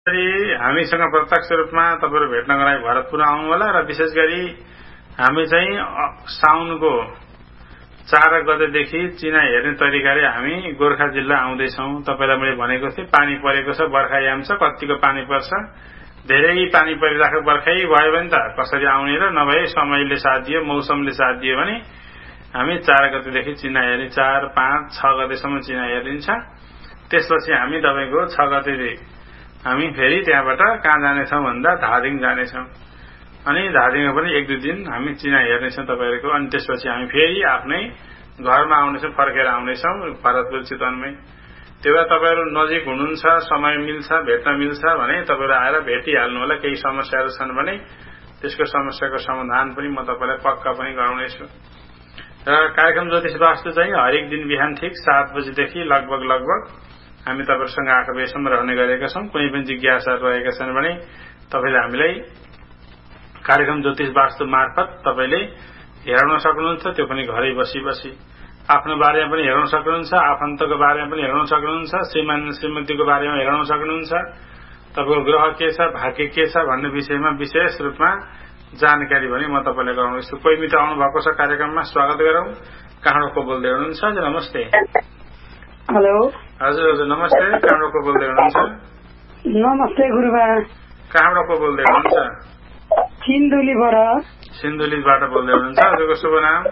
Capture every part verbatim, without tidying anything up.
हामीसँग प्रत्यक्ष रूपमा तपाईहरु भेट्नको लागि भरतपुर आउनु होला र विशेष गरी हामी चाहिँ साउनको चार गतेदेखि चिना हेर्ने तरिकाले हामी गोरखा जिल्ला आउँदै छौं। तपाईलाई मैले भनेको थिएँ पानी परेको छ, बर्खायाम छ, कतिको पानी पर्छ, धेरै पानी परिराखेको बर्खै भयो भने त कसरी आउने र नभए समयले साथ दियो, मौसमले साथ दियो भने हामी चार गतेदेखि चिना हेर्ने, चार पाँच छ गतेसम्म चिना हेरिन्छ। त्यसपछि हामी तपाईको छ गते हामी फेरि त्यहाँबाट कहाँ जानेछौं भन्दा धादिङ जानेछौं। अनि धादिङमा पनि एक दुई दिन हामी चिना हेर्नेछौं तपाईहरुको। अनि त्यसपछि हामी फेरि आफ्नै घरमा आउनेछौं, फर्केर आउनेछौं भरतपुर चितवनमै। त्यो भएर तपाईहरु नजिक हुनुहुन्छ, समय मिल्छ, भेट्न मिल्छ भने तपाईहरु आएर भेटिहाल्नु होला। केही समस्याहरु छन् भने त्यसको समस्याको समाधान पनि म तपाईलाई पक्का पनि गराउनेछु। र कार्यक्रम ज्योतिष वास्तु चाहिँ हरेक दिन बिहान ठीक सात बजेदेखि लगभग लगभग हामी तपाईहरुसँग आठ बजेसम्म रहने गरेका छौं। कुनै पनि जिज्ञासाहरु रहेका छन् भने तपाईले हामीलाई कार्यक्रम ज्योतिष वास्तु मार्फत तपाईले हेराउन सक्नुहुन्छ। त्यो पनि घरै बसी बसी आफ्नो बारेमा पनि हेराउन सक्नुहुन्छ, आफन्तको बारेमा पनि हेराउन सक्नुहुन्छ, श्रीमान श्रीमतीको बारेमा हेराउन सक्नुहुन्छ, तपाईको ग्रह के छ, भाग्य के छ भन्ने विषयमा विशेष रूपमा जानकारी पनि म तपाईलाई गराउनेछु। कोही मित्र आउनु भएको छ कार्यक्रममा, स्वागत गरौं। कहाँको बोल्दै हुनुहुन्छ? हजुर नमस्ते। हेलो। हजुर हजुर नमस्ते। कहाँको बोल्दै हुनुहुन्छ? नमस्ते गुरुबा। कहाँबाट को बोल्दै हुनुहुन्छ? सिन्धुलीबाट। सिन्धुलीबाट बोल्दै हुनुहुन्छ। हजुरको शुभ नाम?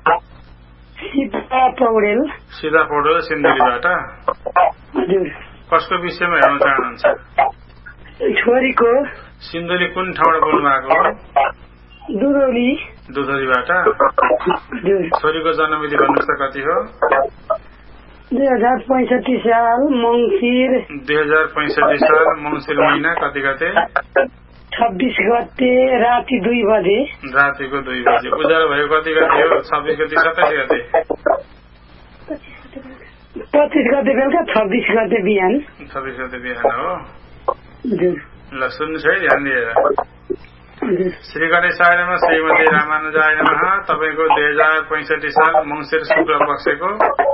सीता पौडेल। सीता पौडेल, सिन्धुलीबाट। हजुर। कसको विषयमा हेर्न चाहनुहुन्छ? छोरीको। सिन्धुली कुन ठाउँबाट बोल्नु भएको हो? दुधौली। दुधौलीबाट। हजुर। छोरीको जन्ममिति भन्नुहोस् त कति हो? दुई हजार पैंसठी साल मंसिर। दुई हजार पैंसठी साल मंसिर महिना कति गते? छब्बीस गते राति दुई बजे। रातिको दुई बजे। उज्यालो भएको कति गते हो? छब्बीस गते, सत्ताइस गते? पच्चीस गते बेलुका, छब्बीस गते बिहान। छब्बीस गते बिहान हो। हजुर। ल सुन्नुहोस् है ध्यान दिएर। श्री गणेशाय नमः, श्रीमती रामानुजाय नमः। तपाईको दुई हजार पैंसठी साल मंसिर शुक्ल पक्षको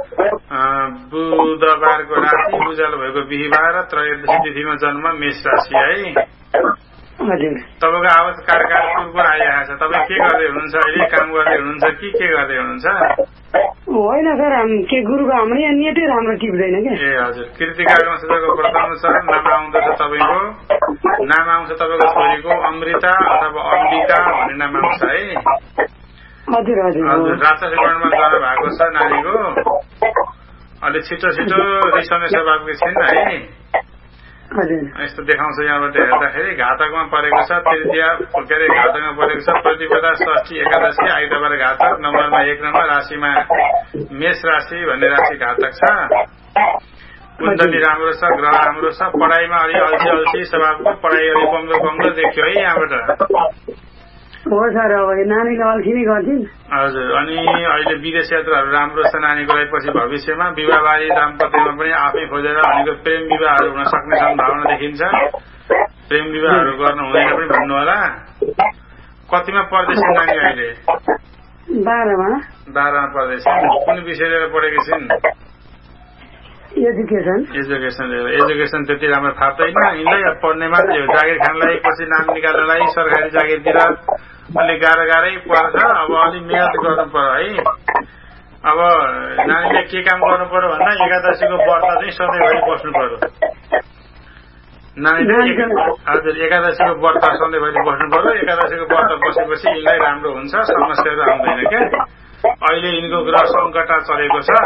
बुधबारको राति उज्यालो भएको बिहिबार त्रयोदशी तिथिमा जन्म, मेष राशि है। हजुर। तपाईको आवाज कारकार कुरकुर आइरहेको छ। तपाईँ के गर्दै हुनुहुन्छ अहिले? काम गर्दै हुनुहुन्छ कि के गर्दै हुनुहुन्छ? होइन सर, के गुरुको हाम्रो यहाँ नेटै राम्रो टिप्दैन क्या। ए हजुर। कृतिका नक्षत्रको प्रथम चरण नाम आउँदछ तपाईँको, नाम आउँछ तपाईँको छोरीको अमृता अथवा अम्बिका भन्ने नाम आउँछ है। हजुर हजुर। हजुर। राक्षस वर्णमा जन्म भएको छ नानीको। अलि छिटो छिटो रिसाउने स्वभावको छिन् है। यस्तो देखाउँछ यहाँबाट हेर्दाखेरि। घातकमा परेको छ, तृतीय के अरे घातकमा परेको छ, प्रतिपदा, षष्ठी, एकादशी, आइतबार घातक, नम्बरमा एक नम्बर, राशिमा मेष राशि भन्ने राशि घातक छ। कुण्डली राम्रो छ, ग्रह राम्रो छ, पढाइमा अलि अल्छी अल्छी स्वभावको, पढाइ अलि कमजोर कमजोर देखियो है यहाँबाट। हो सर, अब नानीले अल्छी नै गर्छिन्। हजुर। अनि अहिले विदेश यात्राहरू राम्रो छ नानीको लागि। पछि भविष्यमा विवाहबारी दाम्पत्यमा पनि आफै खोजेर भनेको प्रेम विवाहहरू हुन सक्ने सम्भावना देखिन्छ। प्रेम विवाहहरू गर्नु हुँदैन पनि भन्नु होला। कतिमा पढ्दैछ नानी अहिले? बाह्रमा। बाह्रमा पढ्दैछ। कुन विषय लिएर पढेकी छिन्? एजुकेसन। एजुकेसन लिएर। एजुकेसन त्यति राम्रो थाप्दैन यिनलाई, पढ्ने मात्रै हो। जागिर खानलाई, पछि नाम निकाल्नलाई सरकारी जागिरतिर अलिक गाह्रो गाह्रै पर्छ। अब अलिक मेहनत गर्नु पर्यो है। अब नानीले के काम गर्नु पर्यो भन्दा एकादशीको व्रत चाहिँ सधैँभरि बस्नु पर्यो नानीले। हजुर। एकादशीको व्रत सधैँभरि बस्नु पर्यो। एकादशीको व्रत बसेपछि यिनलाई राम्रो हुन्छ, समस्याहरू आउँदैन क्या। अहिले यिनको ग्रह सङ्कटा चलेको छ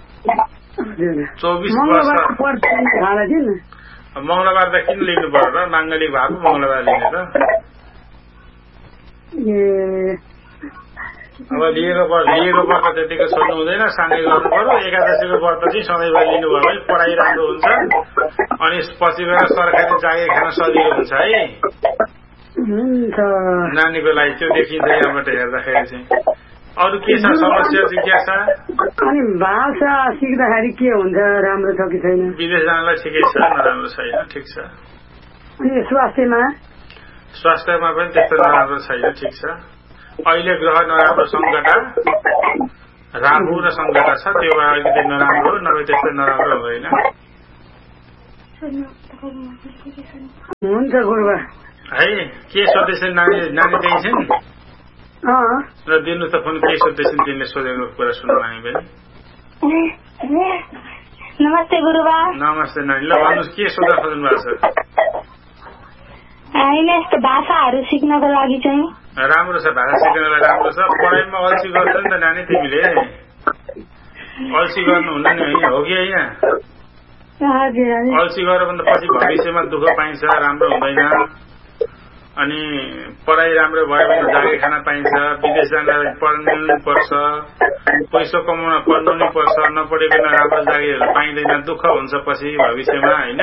चौबिस वर्ष। मंगलबार त किन लिनु पर्यो र? माङ्गलिक भएको मंगलबार लिने त। अब लिएको लिएको व्रत त्यतिको छोड्नु हुँदैन, सँगै गर्नु पर्यो। एकादशीको व्रत चाहिँ सधैँभरि लिनुभयो भने पढाइ राम्रो हुन्छ, अनि पछि गएर सरकारी जागिर खान सजिलो हुन्छ है नानीको लागि। त्यो देखिन्छ यहाँबाट हेर्दाखेरि चाहिँ। अरू के छ समस्या जिज्ञासा? अनि भाषा सिक्दाखेरि के हुन्छ, राम्रो छ कि छैन? विदेश जानलाई ठिकै छ, नराम्रो छैन, ठिक छ। अनि स्वास्थ्यमा? स्वास्थ्यमा पनि त्यस्तो नराम्रो छैन, ठिक छ। अहिले ग्रह नराम्रो सङ्कटा, राहु र सङ्कटा छ, त्यो भएर अलिकति नराम्रो, नभए त्यस्तो नराम्रो होइन। हुन्छ गुरुबा है के सोध्दैछन् नानी नानी त्यही छिन् र दिनु त फोन के सोध्दैछन् तिमीले सोधेको कुरा सुन्नु हामी पनि नमस्ते गुरुबा नमस्ते नानी ल भन्नुहोस् के सोध्न खोज्नु भएको छ होइन यस्तो भाषाहरू सिक्नको लागि चाहिँ राम्रो छ भाषा सिक्नलाई राम्रो छ पढाइमा अल्छी गर्छ नि त नानी तिमीले अल्छी गर्नु हुन्न नि होइन हो कि होइन अल्छी गरेर भने पछि भविष्यमा दुःख पाइन्छ राम्रो हुँदैन अनि पढाइ राम्रो भयो भने जागिर खान पाइन्छ विदेश जानलाई पढ्नु पर्छ पैसा कमाउन पढ्नु नै पर्छ नपढेको राम्रो जागिरहरू पाइँदैन दुःख हुन्छ पछि भविष्यमा होइन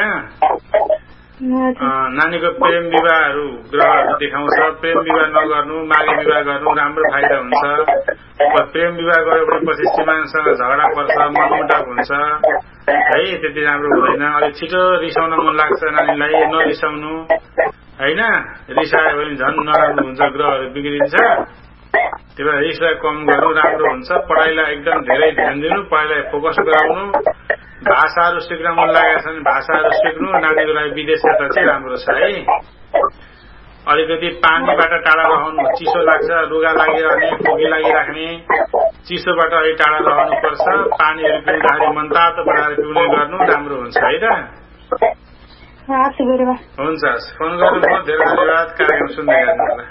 नानीको प्रेम विवाहहरू ग्रहहरू देखाउँछ प्रेम विवाह नगर्नु मागे विवाह गर्नु राम्रो फाइदा हुन्छ प्रेम विवाह गऱ्यो भने पछि श्रीमानसँग झगडा पर्छ मनमुटाव हुन्छ है त्यति राम्रो हुँदैन अलिक छिटो रिसाउन मन लाग्छ नानीलाई नरिसाउनु होइन रिसायो भने झन् नराम्रो हुन्छ ग्रहहरू बिग्रिन्छ त्यही भएर रिसलाई कम गर्नु राम्रो हुन्छ पढाइलाई एकदम धेरै ध्यान दिनु पढाइलाई फोकस गराउनु भाषाहरू सिक्न मन लागेको छ भने भाषाहरू सिक्नु नानीको लागि विदेश यात्रा चाहिँ राम्रो छ है अलिकति पानीबाट टाढा रहनु चिसो लाग्छ रुगा लागिरहने खोकी लागिराख्ने चिसोबाट अलिक टाढा रहनुपर्छ पानीहरू पिउँदाखेरि मनतातो बनाएर पिउने गर्नु राम्रो हुन्छ है त हुन्छ फोन गर्नुभयो धेरै धन्यवाद कार्यक्रम सुन्दै गर्नुहोला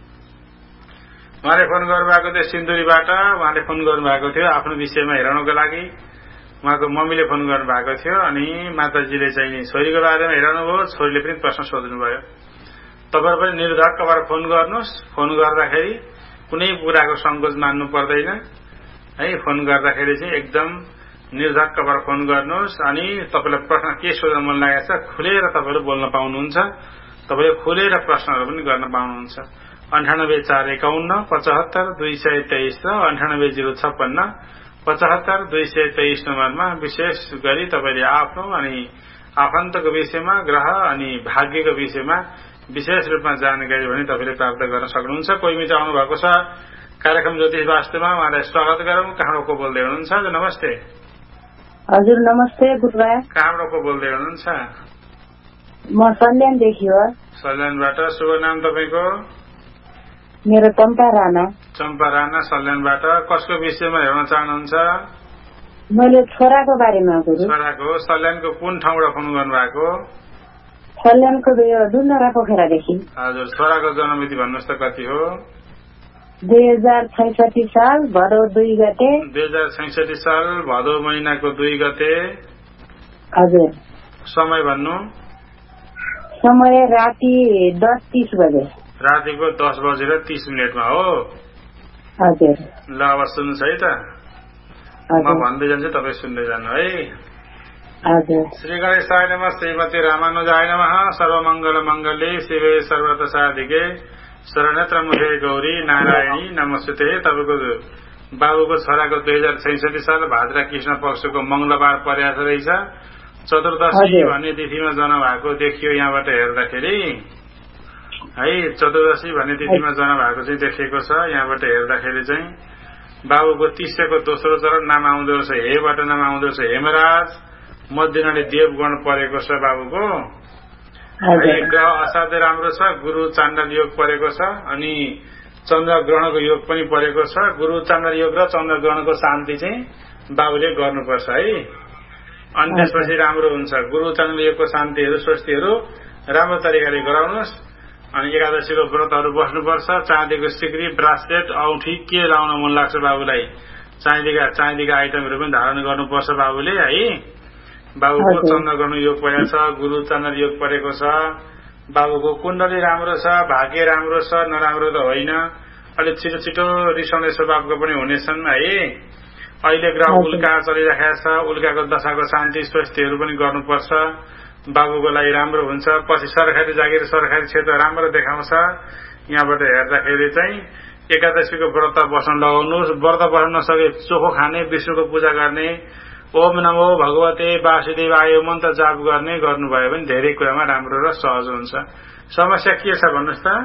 उहाँले फोन गर्नुभएको थियो सिन्धुलीबाट उहाँले फोन गर्नुभएको थियो आफ्नो विषयमा हेराउनको लागि उहाँको मम्मीले फोन गर्नुभएको थियो अनि माताजीले चाहिँ छोरीको बारेमा हेराउनु भयो छोरीले पनि प्रश्न सोध्नुभयो तपाईहरु पनि निर्धक्क भएर फोन गर्नुहोस् फोन गर्दाखेरि कुनै कुराको संकोच मान्नु पर्दैन है फोन गर्दाखेरि चाहिँ एकदम निर्धक्क भएर फोन गर्नुहोस् अनि तपाईलाई प्रश्न के सोध्न मन लागेको छ खुलेर तपाईहरु बोल्न पाउनुहुन्छ तपाईले खुलेर प्रश्नहरु पनि गर्न पाउनुहुन्छ अन्ठानब्बे चार एकाउन्न पचहत्तर दुई सय तेइस र अन्ठानब्बे जीरो छप्पन्न पचहत्तर दुई सय तेइस नम्बरमा विशेष गरी तपाईले आफ्नो अनि आफन्तको विषयमा ग्रह अनि भाग्यको विषयमा विशेष रूपमा जानकारी भने तपाईले प्राप्त गर्न सक्नुहुन्छ कोही मित्र आउनु भएको छ कार्यक्रम ज्योतिष वास्तवमा उहाँलाई स्वागत गरौं कहाँबाट को बोल्दै हुनुहुन्छ नमस्ते हजुर नमस्ते गुरुबा कहाँबाट को बोल्दै हुनुहुन्छ म सल्यानदेखि हो सल्यानबाट शुभ नाम तपाईको मेरो चम्पा राणा चम्पा राणा सल्यानबाट कसको विषयमा हेर्न चाहनुहुन्छ मैले छोराको बारेमा गुरु छोराको सल्यानको कुन ठाउँबाट फोन गर्नुभएको सल्यानको दुनरा पोखरादेखि हजुर छोराको जन्ममिति भन्नुहोस् त कति हो दुई हजार छैसठी साल भदौ दुई गते दुई हजार छैसठी साल भदौ महिनाको दुई गते हजुर समय भन्नु समय राति दस तीस बजे रातिको दस बजेर तीस मिनटमा हो हजुर ल अब सुन्नुहोस् है त म भन्दै जान्छु तपाईँ सुन्दै जानु है हजुर श्री गणेशाय नमः श्रीमती रामानुजाय नमः सर्वमंगल मंगले शिवे सर्वत साधिके शरणत्रमुखे गौरी नारायणी नमस्ते तपाईँको बाबुको छोराको दुई हजार छैसठी साल भाद्र कृष्ण पक्षको मंगलबार पर्यास रहेछ चतुर्दशी भन्ने तिथिमा जन्म भएको देखियो यहाँबाट हेर्दाखेरि है चतुर्दशी भन्ने तिथिमा जन्म भएको चाहिँ देखिएको छ यहाँबाट हेर्दाखेरि चाहिँ बाबुको तिस्यको दोस्रो चरण नाम आउँदो रहेछ हेबाट नाम आउँदो रहेछ हेमराज मध्यनाले देवगण परेको छ बाबुको ग्रह असाध्यै राम्रो छ गुरु चाण्डल योग परेको छ अनि चन्द्र ग्रहणको योग पनि परेको छ गुरु चाण्डल योग र चन्द्र ग्रहणको शान्ति चाहिँ बाबुले गर्नुपर्छ है अनि त्यसपछि राम्रो हुन्छ गुरु चाण्डल योगको शान्तिहरू स्वस्तिहरू राम्रो तरिकाले गराउनुहोस् अनि एकादशीको व्रतहरू बस्नुपर्छ चाँदीको सिक्री ब्रासलेट औठी के लाउन मन लाग्छ बाबुलाई चाँदीका चाँदीका आइटमहरू पनि धारण गर्नुपर्छ बाबुले है बाबुको चन्द्र ग्रहण योग परेको छ गुरु चन्द्र योग परेको छ बाबुको कुण्डली राम्रो छ भाग्य राम्रो छ नराम्रो त होइन अलिक छिटो छिटो रिसाउने स्वभावको पनि हुनेछन् है अहिले ग्रह उल्का चलिरहेको छ उल्काको दशाको शान्ति स्वास्थ्यहरू पनि गर्नुपर्छ बाबुको लागि राम्रो हुन्छ पछि सरकारी जागिर सरकारी क्षेत्र राम्रो देखाउँछ यहाँबाट हेर्दाखेरि चाहिँ एकादशीको व्रत बस्न लगाउनुहोस् व्रत बस्न नसके चोखो खाने विष्णुको पूजा गर्ने ओम नमो भगवते वासुदेवाय मन्त्र जाप गर्ने गर्नुभयो भने धेरै कुरामा राम्रो र सहज हुन्छ समस्या के छ भन्नुहोस् त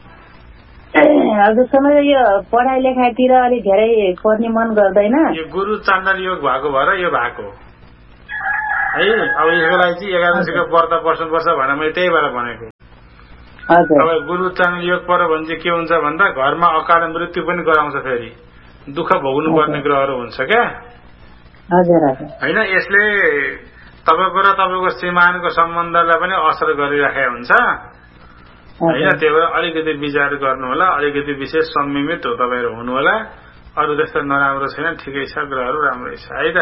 हजुर समय यो पढाइ लेखाइतिर अलिक धेरै पढ्ने मन गर्दैन यो गुरु चाण्डल योग भएको भएर यो भएको है। अब यसको लागि चाहिँ एकादशीको व्रत बस्नुपर्छ भनेर मैले त्यही भएर भनेको। अब गुरु चानल योग पर्यो भने चाहिँ के हुन्छ भन्दा घरमा अकाल मृत्यु पनि गराउँछ, फेरि दुःख भोग्नु पर्ने ग्रहहरू हुन्छ क्या होइन। यसले तपाईँको र तपाईँको श्रीमानको सम्बन्धलाई पनि असर गरिराखेको हुन्छ होइन। त्यही भएर अलिकति विचार गर्नु होला, अलिकति विशेष संयमित हो तपाईँहरू हुनु होला। अरू त्यस्तो नराम्रो छैन, ठिकै छ, ग्रहहरू राम्रै छ है त।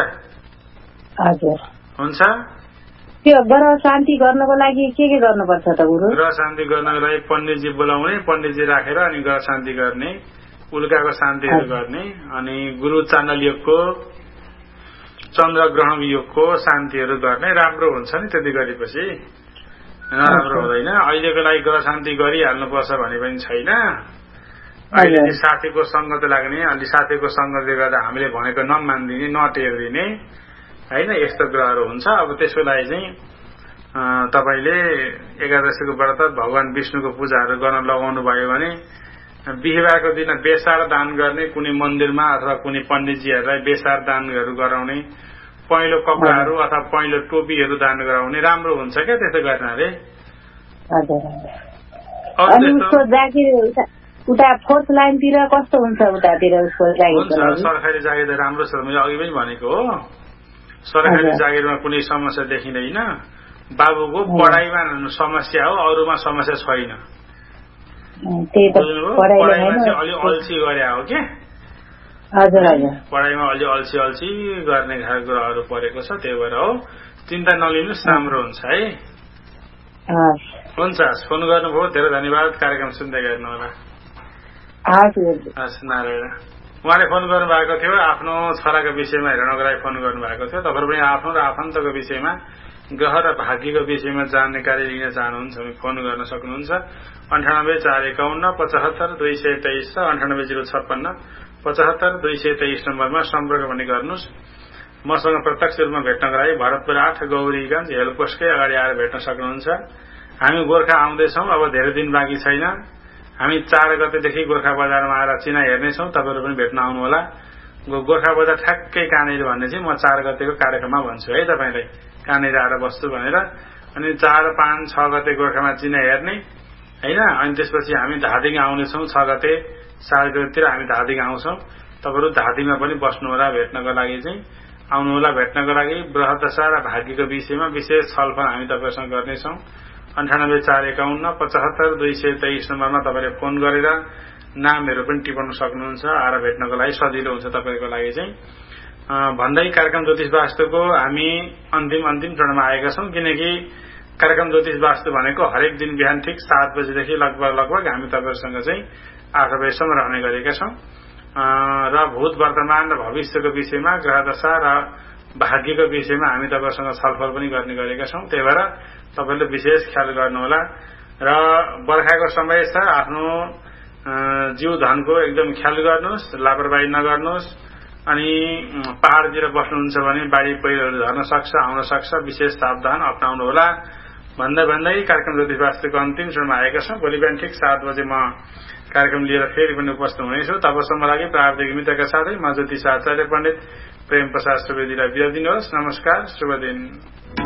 हुन्छ। त्यो ग्रह शान्ति गर्नको लागि के के गर्नुपर्छ त गुरु? ग्रह शान्ति गर्नको लागि पण्डितजी बोलाउने, पण्डितजी राखेर अनि ग्रह शान्ति गर्ने, उल्काको शान्तिहरू गर्ने, अनि गुरु चाण्डल योगको चन्द्र ग्रहण योगको शान्तिहरू गर्ने। राम्रो हुन्छ नि त्यति गरेपछि, नराम्रो हुँदैन। अहिलेको लागि ग्रह शान्ति गरिहाल्नुपर्छ भने पनि छैन। अहिले साथीको सङ्गत लाग्ने, अलि साथीको सङ्गतले गर्दा हामीले भनेको नमानिदिने, नटेरिदिने होइन, यस्तो ग्रहहरू हुन्छ। अब त्यसको लागि चाहिँ तपाईँले एकादशीको व्रत भगवान विष्णुको पूजाहरू गर्न लगाउनु भयो भने बिहिबारको दिन बेसार दान गर्ने, कुनै मन्दिरमा अथवा कुनै पण्डितजीहरूलाई बेसार दानहरू गराउने, पहेँलो कपडाहरू अथवा पहेँलो टोपीहरू दान गराउने राम्रो हुन्छ क्या त्यस्तो गर्नाले। उता फोर्थ लाइनतिर कस्तो हुन्छ? उतातिर उसको हुन्छ सरकारी जागिर त राम्रो छ, मैले अघि पनि भनेको हो। सरकारी जागिरमा कुनै समस्या देखिँदैन। बाबुको पढाइमा समस्या हो, अरूमा समस्या छैन। पढाइमा चाहिँ अलि अल्छी गरे हो कि पढाइमा अलि अल्छी अल्छी गर्ने खालको कुराहरू परेको छ, त्यही भएर हो। चिन्ता नलिनुहोस्, राम्रो हुन्छ है। हुन्छ, फोन गर्नुभयो, धेरै धन्यवाद। कार्यक्रम सुन्दै गर्नु होला। हस् नारायण। उहाँले फोन गर्नु भएको थियो आफ्नो छोराको विषयमा हेर्नको लागि फोन गर्नु भएको थियो। तपाईँहरू पनि आफ्नो र आफन्तको विषयमा, ग्रह र भाग्यको विषयमा जानकारी लिन चाहनुहुन्छ भने फोन गर्न सक्नुहुन्छ। अन्ठानब्बे चार एकाउन्न पचहत्तर दुई सय तेइस र अन्ठानब्बे जिरो छप्पन्न पचहत्तर दुई सय तेइस नम्बरमा सम्पर्क पनि गर्नुहोस्। मसँग प्रत्यक्ष रूपमा भेट्नको लागि भरतपुर आठ गौरीगंज हेलपोस्टकै अगाडि आएर भेट्न सक्नुहुन्छ। हामी गोर्खा आउँदैछौँ, अब धेरै दिन बाँकी छैन। हामी चार गतेदेखि गोर्खा बजारमा आएर चिना हेर्नेछौँ, तपाईँहरू पनि भेट्न आउनुहोला। गोर्खा बजार ठ्याक्कै कहाँनिर भन्ने चाहिँ म चार गतेको कार्यक्रममा भन्छु है तपाईँलाई, कहाँनिर आएर बस्छु भनेर। अनि चार पाँच छ गते गोर्खामा चिना हेर्ने होइन। अनि त्यसपछि हामी धादिङ आउनेछौँ, छ गते सात गतेतिर हामी धादिङ आउँछौँ। तपाईँहरू धादिङमा पनि बस्नु होला, भेट्नको लागि चाहिँ आउनुहोला। भेट्नको लागि बृहदशा र भाग्यको विषयमा विशेष छलफल हामी तपाईँसँग गर्नेछौँ। अन्ठानब्बे चार एकाउन्न पचहत्तर दुई सय तेइस नम्बरमा तपाईँले फोन गरेर नामहरू पनि टिपाउन सक्नुहुन्छ। आएर भेट्नको लागि सजिलो हुन्छ तपाईँको लागि चाहिँ। भन्दै कार्यक्रम ज्योतिष वास्तुको हामी अन्तिम अन्तिम चरणमा आएका छौँ, किनकि कार्यक्रम ज्योतिष वास्तु भनेको हरेक दिन बिहान ठिक सात बजेदेखि लगभग लगभग हामी तपाईँहरूसँग चाहिँ आठ बजेसम्म रहने गरेका छौँ र भूत वर्तमान र भविष्यको विषयमा, ग्रहदशा र भाग्यको विषयमा हामी तपाईँहरूसँग छलफल पनि गर्ने गरेका छौँ। त्यही भएर तपाईँले विशेष ख्याल गर्नुहोला। र बर्खाको समय छ, आफ्नो जीव धनको एकदम ख्याल गर्नुहोस्, लापरवाही नगर्नुहोस्। अनि पहाडतिर बस्नुहुन्छ भने बाढी पहिरोहरू झर्न सक्छ, आउन सक्छ, विशेष सावधान अप्नाउनु होला। भन्दै भन्दै कार्यक्रम ज्योतिष वास्तुको अन्तिम चरणमा आएका छौँ। भोलि बिहान ठिक सात बजे म कार्यक्रम लिएर फेरि पनि उपस्थित हुनेछु। तबसम्म लागि प्राविधिक मित्रका साथै म ज्योतिष आचार्य पण्डित प्रेम प्रसाद सुवेदीलाई बिदा दिनुहोस्। नमस्कार, शुभ दिन।